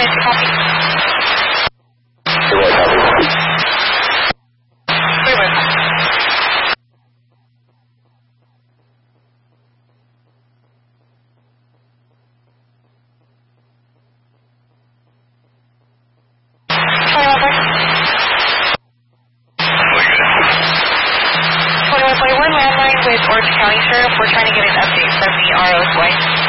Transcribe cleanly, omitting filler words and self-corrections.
Unit 2 copy. Freeway copy. Freeway. Landline with Orange County Sheriff. We're trying to get an update from the RO's wife.